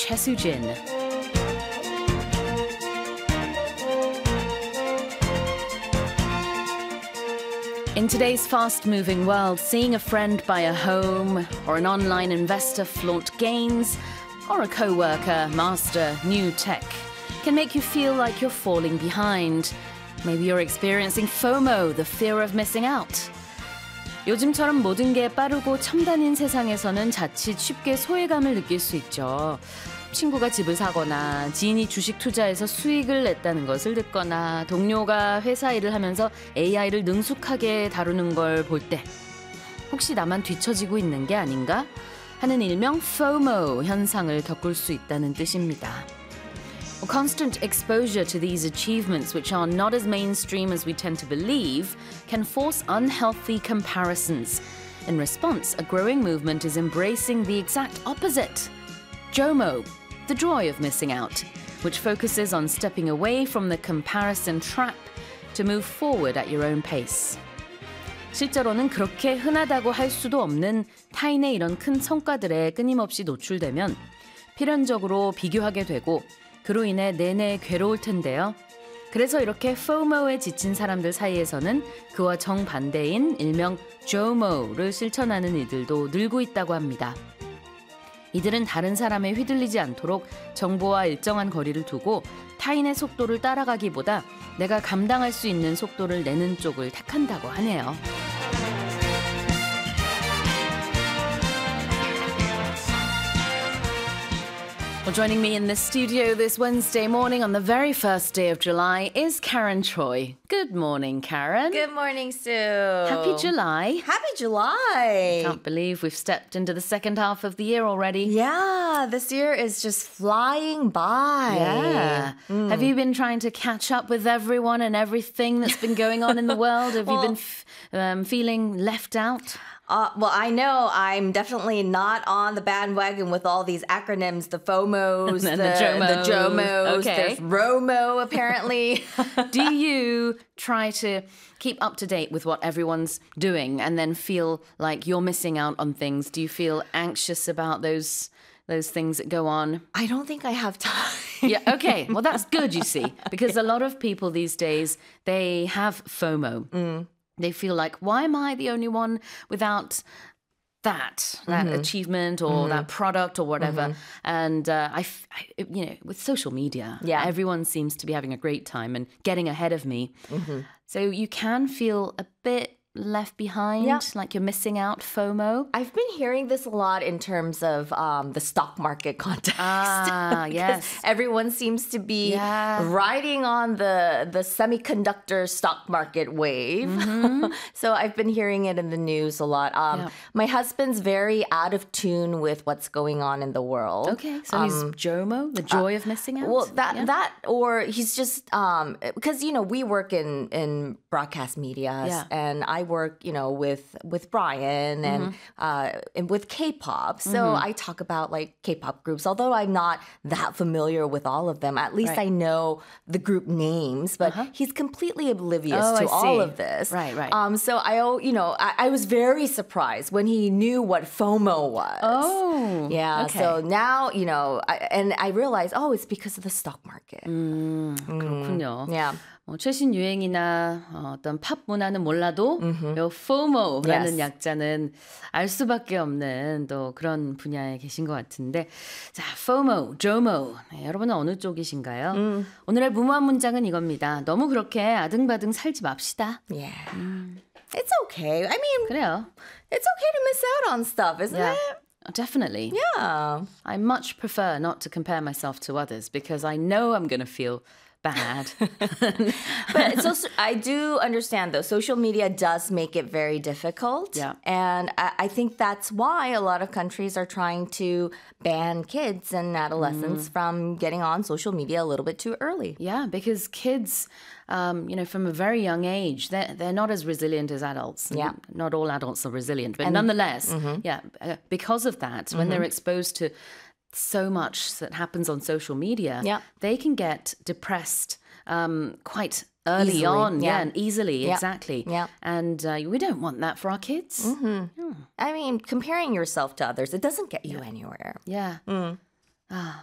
최수진. In today's fast-moving world, seeing a friend buy a home or an online investor flaunt gains or a co-worker master new tech can make you feel like you're falling behind. Maybe you're experiencing FOMO, the fear of missing out. 요즘처럼 모든 게 빠르고 첨단인 세상에서는 자칫 쉽게 소외감을 느낄 수 있죠. 친구가 집을 사거나 지인이 주식 투자해서 수익을 냈다는 것을 듣거나 동료가 회사 일을 하면서 AI를 능숙하게 다루는 걸 볼 때 혹시 나만 뒤처지고 있는 게 아닌가 하는 일명 FOMO 현상을 겪을 수 있다는 뜻입니다. Constant exposure to these achievements, which are not as mainstream as we tend to believe, can force unhealthy comparisons. In response, a growing movement is embracing the exact opposite. JOMO, the joy of missing out, which focuses on stepping away from the comparison trap to move forward at your own pace. 실제로는 그렇게 흔하다고 할 수도 없는 타인의 이런 큰 성과들에 끊임없이 노출되면 필연적으로 비교하게 되고 그로 인해 내내 괴로울 텐데요. 그래서 이렇게 FOMO에 지친 사람들 사이에서는 그와 정반대인 일명 JOMO를 실천하는 이들도 늘고 있다고 합니다. 이들은 다른 사람에 휘둘리지 않도록 정보와 일정한 거리를 두고 타인의 속도를 따라가기보다 내가 감당할 수 있는 속도를 내는 쪽을 택한다고 하네요. Well, joining me in the studio this Wednesday morning on the very first day of July is Karen Choi. Good morning, Karen. Good morning, Sue. Happy July. Happy July. Can't believe we've stepped into the second half of the year already. Yeah, this year is just flying by. Yeah. Have you been trying to catch up with everyone and everything that's been going on in the world? Have you been feeling left out? Well, I know I'm definitely not on the bandwagon with all these acronyms, the FOMOs, And the JOMOs, Okay. there's ROMO apparently. Do you try to keep up to date with what everyone's doing and then feel like you're missing out on things? Do you feel anxious about those things that go on? I don't think I have time. Yeah, okay. Well, that's good, you see, because a lot of people these days, they have FOMO. They feel like, why am I the only one without that achievement or that product or whatever? And with social media, everyone seems to be having a great time and getting ahead of me. So you can feel a bit left behind, like you're missing out, FOMO. I've been hearing this a lot in terms of the stock market context. Yes. Everyone seems to be riding on the semiconductor stock market wave. So I've been hearing it in the news a lot. My husband's very out of tune with what's going on in the world. Okay, so he's JOMO, the joy of missing out? Well, that or he's just, because, we work in broadcast media and I work, with Brian and with K-pop. So I talk about like K-pop groups, although I'm not that familiar with all of them. At least I know the group names, but he's completely oblivious to all of this. Right. So I was very surprised when he knew what FOMO was. Oh, yeah. okay. So now, I realized, it's because of the stock market. 그렇군요. Yeah. 최신 유행이나 어떤 팝 문화는 몰라도 요 FOMO라는 약자는 알 수밖에 없는 또 그런 분야에 계신 것 같은데 자, FOMO, JOMO 여러분은 어느 쪽이신가요? 오늘의 무모한 문장은 이겁니다. 너무 그렇게 아등바등 살지 맙시다. Yeah. It's okay. I mean, 그래요. it's okay to miss out on stuff, isn't it? Definitely. Yeah. I much prefer not to compare myself to others because I know I'm going to feel bad. But I do understand, though, social media does make it very difficult. Yeah. And I think that's why a lot of countries are trying to ban kids and adolescents from getting on social media a little bit too early. Yeah, because kids, from a very young age, they're not as resilient as adults. Yeah. Not all adults are resilient, but nonetheless, because of that, when they're exposed to so much that happens on social media, they can get depressed quite early Easily, on. yeah. And easily, exactly. Yeah. And we don't want that for our kids. I mean, comparing yourself to others, it doesn't get you anywhere. Yeah.